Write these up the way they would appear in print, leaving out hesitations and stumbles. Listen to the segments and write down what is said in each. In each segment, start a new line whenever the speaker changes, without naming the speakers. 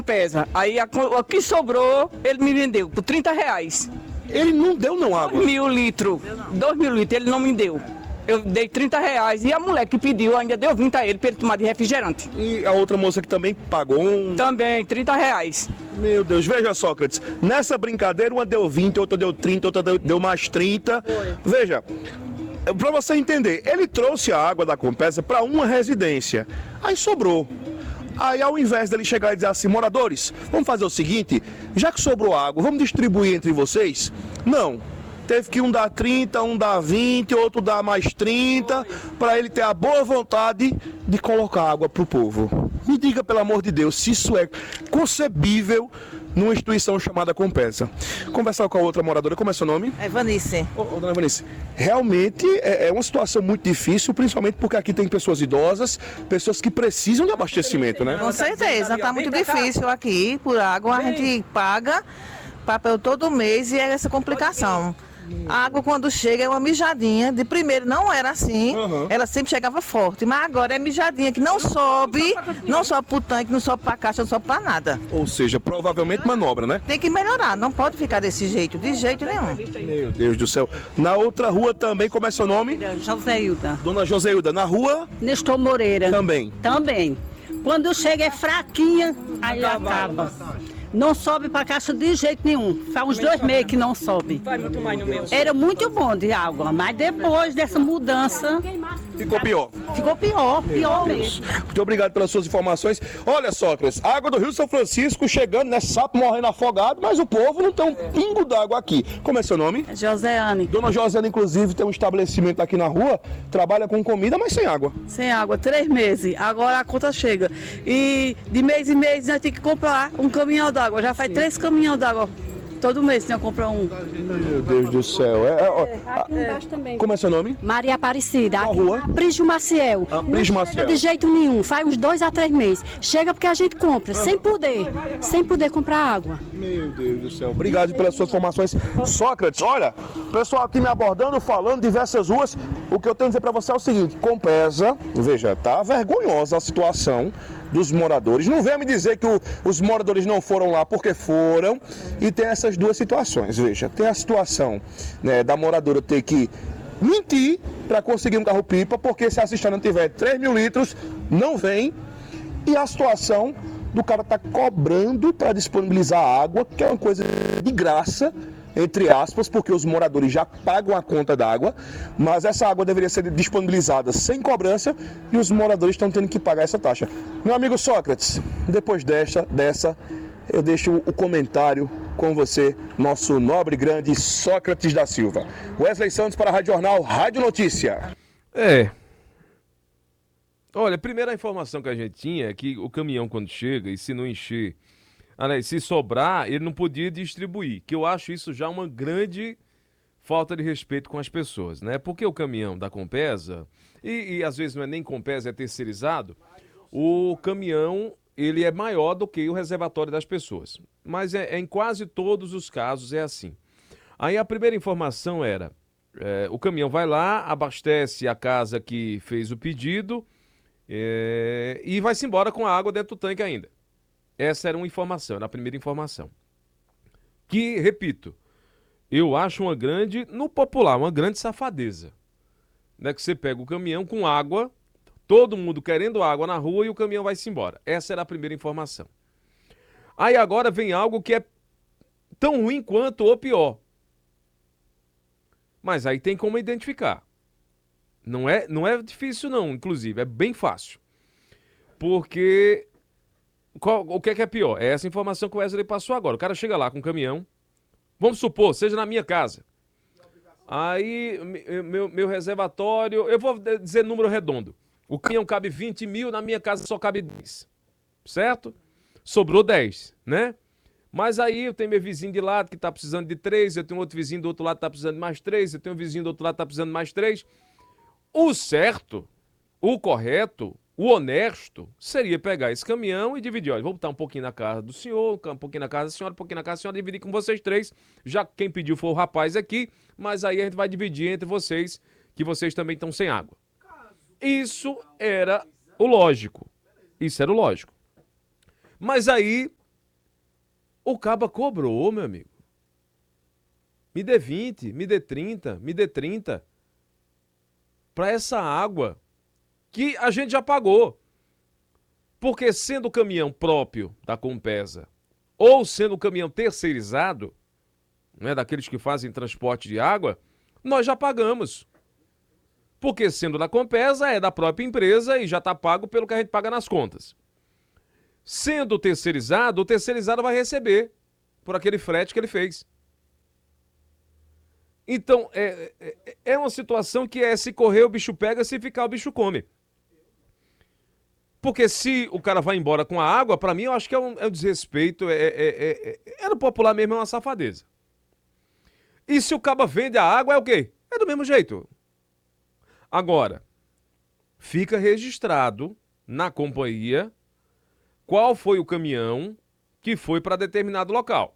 pesa. Aí o que sobrou, ele me vendeu por R$ 30.
Ele não deu não água.
2.000 litros. 2.000 litros, ele não me deu. Eu dei R$ 30 e a mulher que pediu ainda deu 20 a ele para ele tomar de refrigerante.
E a outra moça que também pagou
Também, R$ 30.
Meu Deus, veja, Sócrates, nessa brincadeira uma deu 20, outra deu 30, outra deu mais 30. Veja, para você entender, ele trouxe a água da Compesa para uma residência, aí sobrou. Aí ao invés dele chegar e dizer assim, moradores, vamos fazer o seguinte, já que sobrou água, vamos distribuir entre vocês? Não. Teve que um dar 30, um dar 20, outro dar mais 30, para ele ter a boa vontade de colocar água para o povo. Me diga, pelo amor de Deus, se isso é concebível numa instituição chamada Compesa. Conversar com a outra moradora, como é seu nome?
É Vanice.
Dona Vanice, realmente é uma situação muito difícil, principalmente porque aqui tem pessoas idosas, pessoas que precisam de abastecimento, né?
Com certeza, está muito difícil aqui por água, a gente paga papel todo mês e é essa complicação. A água quando chega é uma mijadinha, de primeiro não era assim, ela sempre chegava forte, mas agora é mijadinha que não sobe para o tanque, não sobe para a caixa, não sobe para nada.
Ou seja, provavelmente manobra, né?
Tem que melhorar, não pode ficar desse jeito, de jeito nenhum.
Meu Deus do céu. Na outra rua também, como é seu nome?
Joséilda.
Dona Joséilda, na rua?
Nestor Moreira.
Também.
Também. Quando chega é fraquinha, aí acaba. Não sobe para a caixa de jeito nenhum. Faz uns 2 meses que não sobe. Era muito bom de água, mas depois dessa mudança...
Ficou pior.
Ficou pior mesmo.
Muito obrigado pelas suas informações. Olha, Sócrates, água do Rio São Francisco chegando, né? Sapo morrendo afogado, mas o povo não tem um pingo d'água aqui. Como é seu nome?
Joséane.
Dona Joséane, inclusive, tem um estabelecimento aqui na rua, trabalha com comida, mas sem água.
Sem água, 3 meses. Agora a conta chega. E de mês em mês nós temos que comprar um caminhão d'água. Já faz 3 caminhões d'água. Todo mês nós compramos um.
Meu Deus do céu.
Aqui embaixo também.
Como é seu nome?
Maria Aparecida.
Qual rua?
Prígio Maciel.
Prígio
Não
Maciel.
chega de jeito nenhum. Faz uns 2 a 3 meses. Chega porque a gente compra, sem poder comprar água.
Meu Deus do céu. Obrigado pelas suas informações. Sócrates, olha, o pessoal aqui me abordando, falando diversas ruas. O que eu tenho a dizer para você é o seguinte, Compesa, veja, tá vergonhosa a situação dos moradores. Não venha me dizer que os moradores não foram lá, porque foram. E tem essas duas situações, veja. Tem a situação, né, da moradora ter que mentir para conseguir um carro-pipa, porque se a cisterna tiver 3.000 litros, não vem. E a situação do cara tá cobrando para disponibilizar água, que é uma coisa de graça, entre aspas, porque os moradores já pagam a conta d'água, mas essa água deveria ser disponibilizada sem cobrança e os moradores estão tendo que pagar essa taxa. Meu amigo Sócrates, depois dessa eu deixo o comentário com você, nosso nobre grande Sócrates da Silva. Wesley Santos para a Rádio Jornal, Rádio Notícia.
Olha, a primeira informação que a gente tinha é que o caminhão quando chega e se não encher, aliás, se sobrar, ele não podia distribuir, que eu acho isso já uma grande falta de respeito com as pessoas, né? Porque o caminhão da Compesa, e às vezes não é nem Compesa, é terceirizado, o caminhão, ele é maior do que o reservatório das pessoas. Mas em quase todos os casos é assim. Aí a primeira informação era, o caminhão vai lá, abastece a casa que fez o pedido e vai-se embora com a água dentro do tanque ainda. Essa era uma informação, era a primeira informação. Que, repito, eu acho no popular, uma grande safadeza. Né? Que você pega o caminhão com água, todo mundo querendo água na rua e o caminhão vai-se embora. Essa era a primeira informação. Aí agora vem algo que é tão ruim quanto ou pior. Mas aí tem como identificar. Não é difícil não, inclusive, é bem fácil. Porque o que é pior? É essa informação que o Wesley passou agora. O cara chega lá com um caminhão, vamos supor, seja na minha casa. Aí, meu reservatório, eu vou dizer número redondo. O caminhão cabe 20 mil, na minha casa só cabe 10. Certo? Sobrou 10, né? Mas aí eu tenho meu vizinho de lado que está precisando de 3, eu tenho outro vizinho do outro lado que está precisando de mais 3, eu tenho um vizinho do outro lado que está precisando de mais 3. O certo, o correto, o honesto seria pegar esse caminhão e dividir. Olha, vou botar um pouquinho na casa do senhor, um pouquinho na casa da senhora, um pouquinho na casa da senhora, dividir com vocês 3, já que quem pediu foi o rapaz aqui, mas aí a gente vai dividir entre vocês, que vocês também estão sem água. Isso era o lógico. Isso era o lógico. Mas aí O caba cobrou, meu amigo. Me dê 20, me dê 30, me dê 30. Para essa água que a gente já pagou. Porque sendo o caminhão próprio da Compesa ou sendo o caminhão terceirizado, né, daqueles que fazem transporte de água, nós já pagamos. Porque sendo da Compesa é da própria empresa e já está pago pelo que a gente paga nas contas. Sendo terceirizado, o terceirizado vai receber por aquele frete que ele fez. Então, é uma situação que se correr o bicho pega, se ficar o bicho come. Porque se o cara vai embora com a água, pra mim eu acho que é um desrespeito, no popular mesmo, é uma safadeza. E se o caba vende a água, é o quê? É do mesmo jeito. Agora, fica registrado na companhia qual foi o caminhão que foi para determinado local.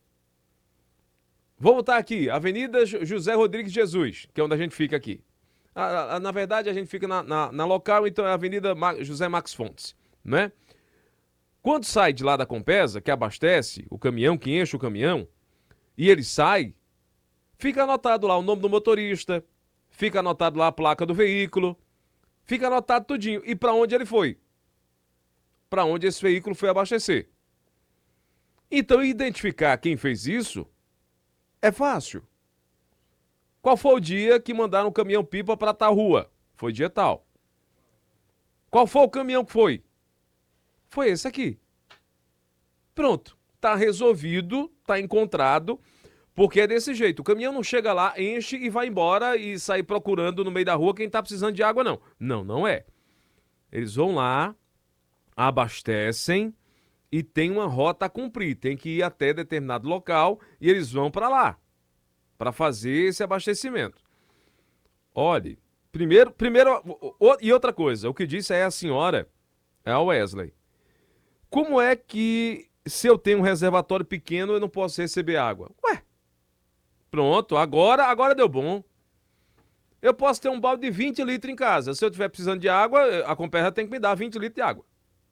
Vou botar aqui, Avenida José Rodrigues Jesus, que é onde a gente fica aqui. Na verdade, a gente fica na local, então é a Avenida José Max Fontes, né? Quando sai de lá da Compesa, que abastece o caminhão, que enche o caminhão, e ele sai, fica anotado lá o nome do motorista, fica anotado lá a placa do veículo, fica anotado tudinho. E para onde ele foi? Para onde esse veículo foi abastecer. Então, identificar quem fez isso é fácil. Qual foi o dia que mandaram um caminhão-pipa para tal rua? Foi dia tal. Qual foi o caminhão que foi? Foi esse aqui. Pronto. Tá resolvido, tá encontrado, porque é desse jeito. O caminhão não chega lá, enche e vai embora e sai procurando no meio da rua quem tá precisando de água, não. Não é. Eles vão lá, abastecem e tem uma rota a cumprir. Tem que ir até determinado local e eles vão para lá para fazer esse abastecimento. Olhe, primeiro, e outra coisa, o que disse a senhora, é a Wesley. Como é que se eu tenho um reservatório pequeno eu não posso receber água? Ué, pronto, agora deu bom. Eu posso ter um balde de 20 litros em casa. Se eu estiver precisando de água, a Compesa tem que me dar 20 litros de água.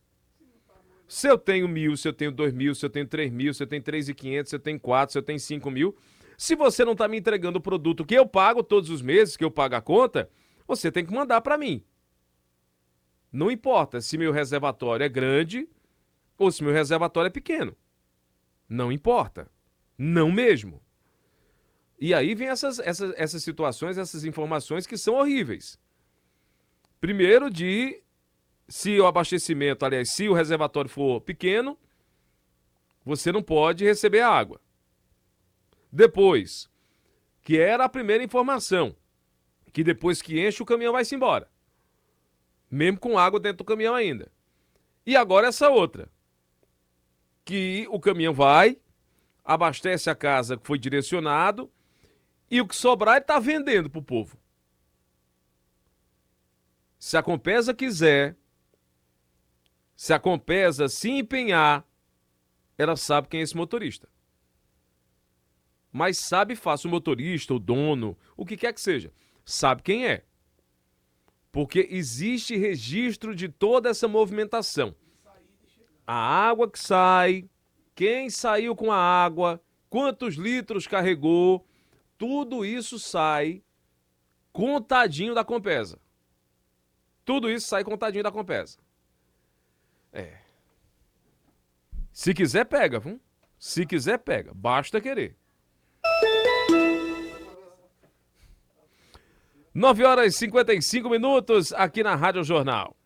Se eu tenho 1.000, se eu tenho 2.000, se eu tenho 3.000, se eu tenho 3.500, se eu tenho 4, se eu tenho 5.000... Se você não está me entregando o produto que eu pago todos os meses, que eu pago a conta, você tem que mandar para mim. Não importa se meu reservatório é grande ou se meu reservatório é pequeno. Não importa. Não mesmo. E aí vem essas situações, essas informações que são horríveis. Primeiro se o abastecimento, aliás, se o reservatório for pequeno, você não pode receber água. Depois, que era a primeira informação, que depois que enche o caminhão vai-se embora. Mesmo com água dentro do caminhão ainda. E agora essa outra, que o caminhão vai, abastece a casa que foi direcionado e o que sobrar ele está vendendo para o povo. Se a Compesa quiser, se a Compesa se empenhar, ela sabe quem é esse motorista. Mas sabe fácil, o motorista, o dono, o que quer que seja, sabe quem é. Porque existe registro de toda essa movimentação. A água que sai, quem saiu com a água, quantos litros carregou, tudo isso sai contadinho da Compesa. Tudo isso sai contadinho da Compesa. Se quiser, pega, viu? Se quiser, pega. Basta querer. 9h55 aqui na Rádio Jornal.